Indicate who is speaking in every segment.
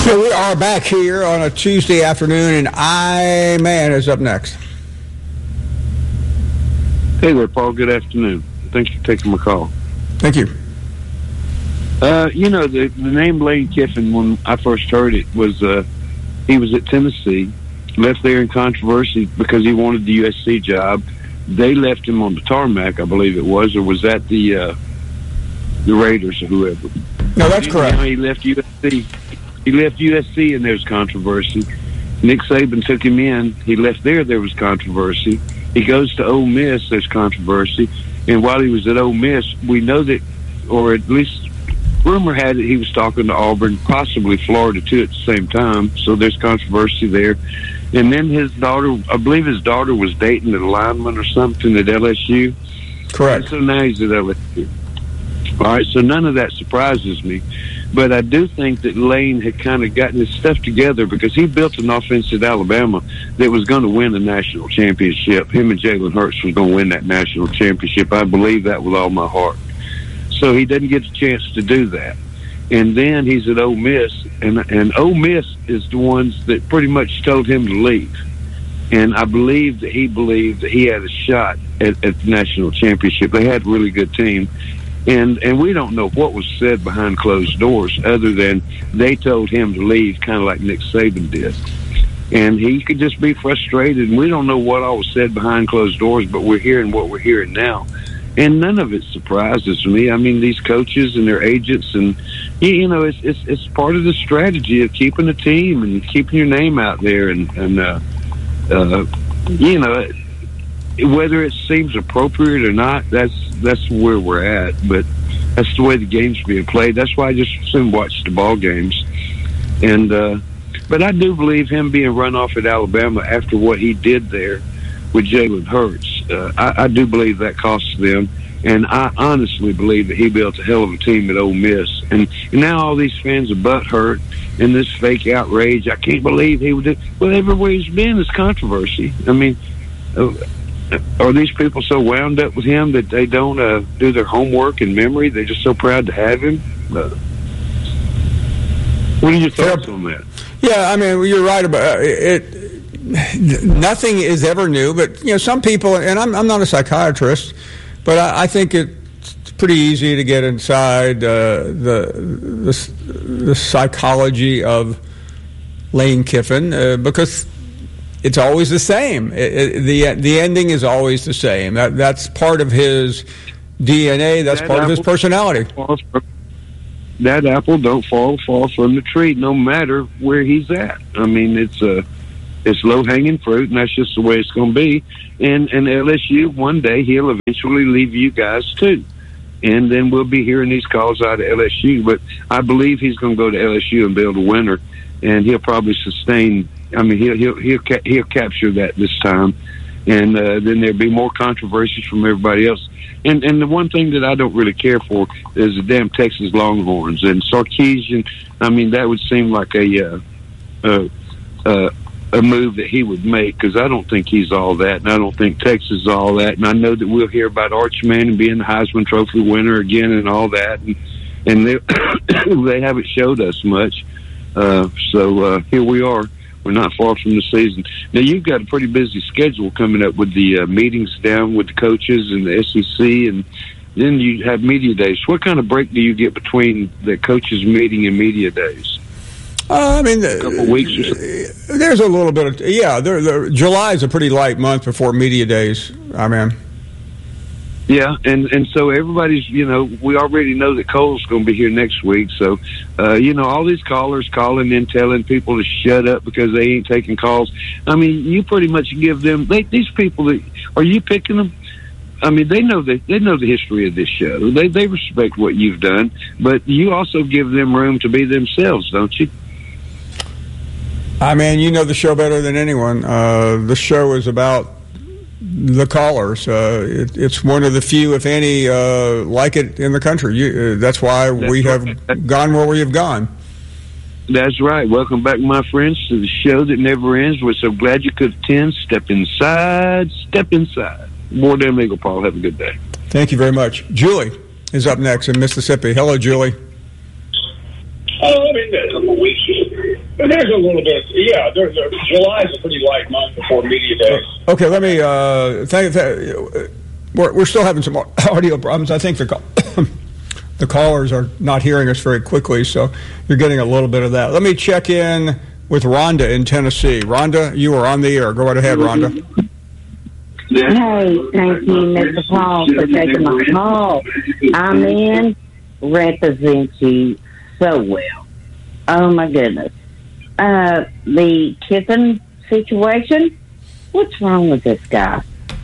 Speaker 1: So we are back here on a Tuesday afternoon, and I-Man is up next.
Speaker 2: Hey there, Paul. Good afternoon. Thanks for taking my call.
Speaker 1: Thank you.
Speaker 2: The name Lane Kiffin, when I first heard it, was he was at Tennessee, left there in controversy because he wanted the USC job. They left him on the tarmac, I believe it was, or was that the Raiders or whoever?
Speaker 1: No, that's correct.
Speaker 2: He left USC. He left USC, and there's controversy. Nick Saban took him in. He left there was controversy. He goes to Ole Miss, there's controversy. And while he was at Ole Miss, we know that, or at least rumor had it, he was talking to Auburn, possibly Florida, too, at the same time. So there's controversy there. And then his daughter, I believe his daughter was dating a lineman or something at LSU.
Speaker 1: Correct.
Speaker 2: And so now he's at LSU. All right, so none of that surprises me. But I do think that Lane had kind of gotten his stuff together because he built an offense at Alabama that was going to win a national championship. Him and Jalen Hurts was going to win that national championship. I believe that with all my heart. So he didn't get a chance to do that. And then he's at Ole Miss, and Ole Miss is the ones that pretty much told him to leave. And I believe that he believed that he had a shot at the national championship. They had a really good team. And we don't know what was said behind closed doors other than they told him to leave, kind of like Nick Saban did. And he could just be frustrated. And we don't know what all was said behind closed doors, but we're hearing what we're hearing now. And none of it surprises me. I mean, these coaches and their agents, and it's part of the strategy of keeping a team and keeping your name out there. And whether it seems appropriate or not, that's where we're at. But that's the way the game's being played. That's why I just soon watch the ball games. And but I do believe him being run off at Alabama after what he did there with Jalen Hurts. I do believe that costs them. And I honestly believe that he built a hell of a team at Ole Miss. And now all these fans are butthurt and this fake outrage. I can't believe he would do. Well, everywhere he's been is controversy. I mean, are these people so wound up with him that they don't do their homework and memory? They're just so proud to have him? What are your thoughts on that?
Speaker 1: Yeah, I mean, you're right about it. Nothing is ever new, but some people, and I'm not a psychiatrist, but I think it's pretty easy to get inside the psychology of Lane Kiffin because it's always the same. The ending is always the same. That's part of his DNA. That's part of his personality.
Speaker 2: That apple don't fall from the tree, no matter where he's at. I mean, it's low-hanging fruit, and that's just the way it's going to be. And LSU, one day, he'll eventually leave you guys, too. And then we'll be hearing these calls out of LSU. But I believe he's going to go to LSU and build a winner, and he'll probably sustain. I mean, he'll capture that this time. And then there'll be more controversies from everybody else. And the one thing that I don't really care for is the damn Texas Longhorns. And Sarkisian, I mean, that would seem like a move that he would make, because I don't think he's all that, and I don't think Texas is all that. And I know that we'll hear about Arch Manning being the Heisman Trophy winner again and all that, and they they haven't showed us much. So here we are. We're not far from the season. Now, you've got a pretty busy schedule coming up with the meetings down with the coaches and the SEC, and then you have media days. What kind of break do you get between the coaches' meeting and media days?
Speaker 1: I mean,
Speaker 2: a couple of weeks or something.
Speaker 1: There's a little bit of, July is a pretty light month before media days. I mean,
Speaker 2: yeah, and so everybody's, we already know that Cole's going to be here next week. So, all these callers calling in, telling people to shut up because they ain't taking calls. I mean, you pretty much give them, these people, are you picking them? I mean, they know the history of this show. They respect what you've done, but you also give them room to be themselves, don't you?
Speaker 1: I mean, you know the show better than anyone. The show is about the callers. It's one of the few, if any, like it in the country. That's why we have gone where we have gone.
Speaker 2: That's right. Welcome back, my friends, to the show that never ends. We're so glad you could attend. Step inside. Step inside. More damn legal, Paul. Have a good day.
Speaker 1: Thank you very much. Julie is up next in Mississippi. Hello, Julie.
Speaker 3: I mean, a couple of weeks. But there's a little bit. Yeah, July is a pretty light month before media days.
Speaker 1: Okay, let me we're still having some audio problems. I think the callers are not hearing us very quickly, so you're getting a little bit of that. Let me check in with Rhonda in Tennessee. Rhonda, you are on the air. Go right ahead, Rhonda.
Speaker 4: Hey, thank you, Mr. Paul, for taking my call. Represent you so well. Oh, my goodness. The Kiffin situation, what's wrong with this guy?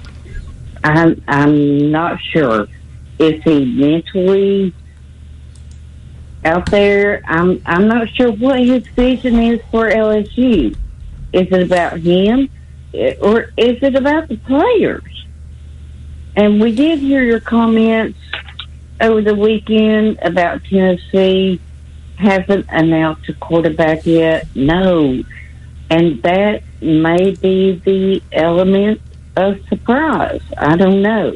Speaker 4: I'm not sure. Is he mentally out there? I'm not sure what his vision is for LSU. Is it about him, or is it about the players? And we did hear your comments over the weekend about Tennessee hasn't announced a quarterback yet. No. And that may be the element of surprise. I don't know.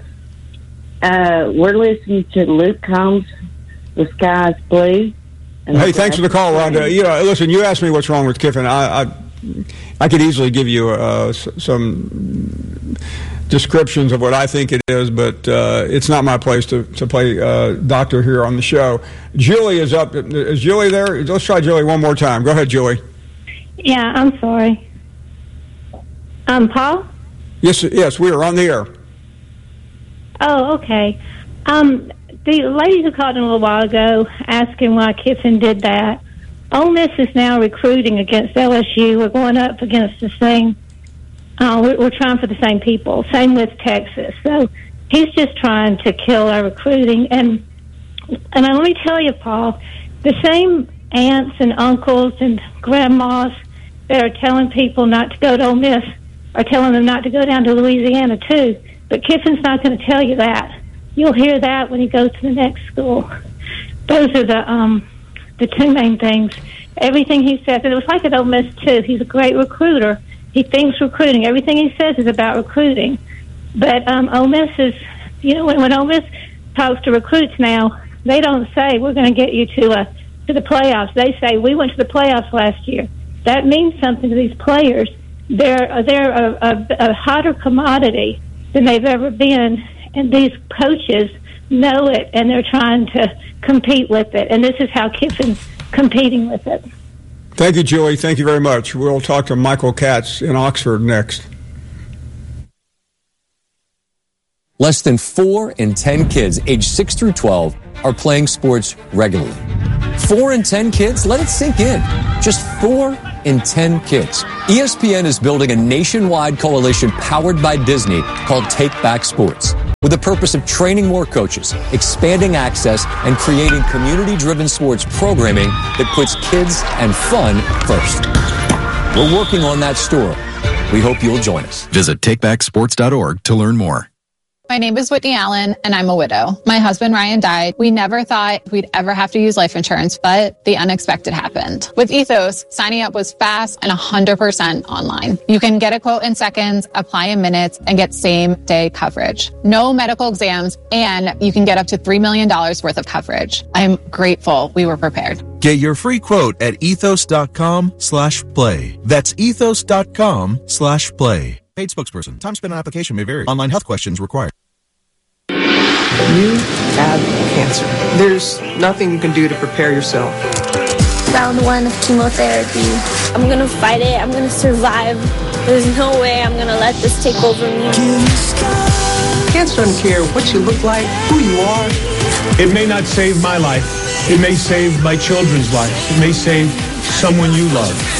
Speaker 4: We're listening to Luke Combs, The Sky's Blue.
Speaker 1: Hey, thanks for the call, Rhonda. Listen, you asked me what's wrong with Kiffin. I could easily give you some descriptions of what I think it is, but it's not my place to play doctor here on the show. Julie is up. Is Julie there? Let's try Julie one more time. Go ahead, Julie.
Speaker 5: Yeah, I'm sorry. Paul?
Speaker 1: Yes, we are on the air.
Speaker 5: Oh, okay. The lady who called in a little while ago asking why Kiffin did that. Ole Miss is now recruiting against LSU. We're going up against the same. We're trying for the same people. Same with Texas. So he's just trying to kill our recruiting. And let me tell you, Paul, the same aunts and uncles and grandmas that are telling people not to go to Ole Miss are telling them not to go down to Louisiana too. But Kiffin's not going to tell you that. You'll hear that when he goes to the next school. Those are the two main things. Everything he says, and it was like at Ole Miss too. He's a great recruiter. He thinks recruiting. Everything he says is about recruiting. But Ole Miss is, when Ole Miss talks to recruits now, they don't say we're going to get you to the playoffs. They say we went to the playoffs last year. That means something to these players. They're a hotter commodity than they've ever been, and these coaches know it, and they're trying to compete with it. And this is how Kiffin's competing with it.
Speaker 1: Thank you, Julie. Thank you very much. We'll talk to Michael Katz in Oxford next.
Speaker 6: Less than 4 in 10 kids aged 6 through 12 are playing sports regularly. 4 in 10 kids? Let it sink in. Just 4 in 10 kids. ESPN is building a nationwide coalition powered by Disney called Take Back Sports, with the purpose of training more coaches, expanding access, and creating community-driven sports programming that puts kids and fun first. We're working on that story. We hope you'll join us.
Speaker 7: Visit takebacksports.org to learn more.
Speaker 8: My name is Whitney Allen, and I'm a widow. My husband, Ryan, died. We never thought we'd ever have to use life insurance, but the unexpected happened. With Ethos, signing up was fast and 100% online. You can get a quote in seconds, apply in minutes, and get same-day coverage. No medical exams, and you can get up to $3 million worth of coverage. I'm grateful we were prepared.
Speaker 9: Get your free quote at ethos.com/play. That's ethos.com/play. Paid spokesperson. Time spent on application may vary. Online health questions required.
Speaker 10: You have cancer. There's nothing you can do to prepare yourself.
Speaker 11: Round 1 of chemotherapy. I'm going to fight it. I'm going to survive. There's no way I'm going to let this take over me.
Speaker 10: Cancer doesn't care what you look like, who you are.
Speaker 12: It may not save my life. It may save my children's lives. It may save someone you love.